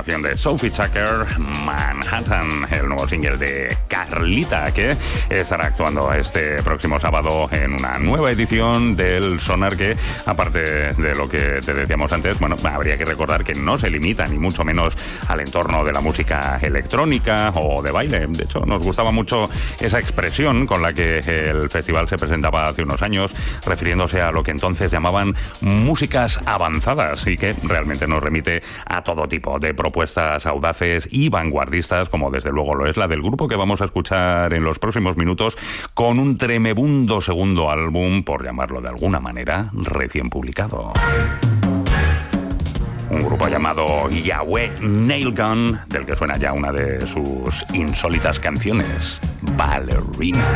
colaboración de Sophie Tucker, Manhattan, el nuevo single de Carlita, que estará actuando este próximo sábado en una nueva edición del Sonar que, aparte de lo que te decíamos antes, bueno, habría que recordar que no se limita ni mucho menos al entorno de la música electrónica o de baile. De hecho, nos gustaba mucho esa expresión con la que el festival se presentaba hace unos años, refiriéndose a lo que entonces llamaban músicas avanzadas, y que realmente nos remite a todo tipo de propuestas audaces y vanguardistas, como desde luego lo es la del grupo que vamos a escuchar en los próximos minutos, con un tremebundo segundo álbum, por llamarlo de alguna manera, recién publicado. Un grupo llamado Yahweh Nailgun, del que suena ya una de sus insólitas canciones, Ballerina.